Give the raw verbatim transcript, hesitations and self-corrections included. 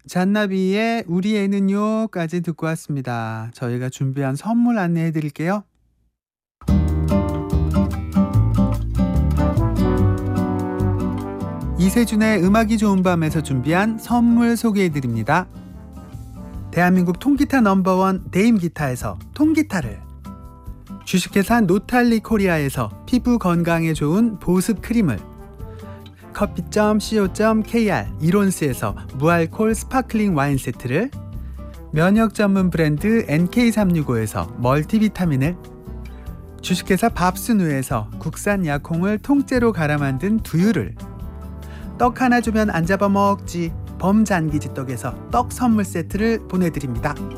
잔나비의 우리 애는요까지 듣고 왔습니다. 저희가 준비한 선물 안내해 드릴게요. 이세준의 음악이 좋은 밤에서 준비한 선물 소개해 드립니다. 대한민국 통기타 넘버원 데임기타에서 통기타를, 주식회사 노탈리 코리아에서 피부 건강에 좋은 보습 크림을, 커피 점 씨오 점 케이알 이론스에서 무알콜 스파클링 와인 세트를, 면역 전문 브랜드 엔케이 삼육오에서 멀티비타민을, 주식회사 밥순우에서 국산 약콩을 통째로 갈아 만든 두유를, 떡 하나 주면 안 잡아먹지 범잔기지 떡에서 떡 선물 세트를 보내드립니다.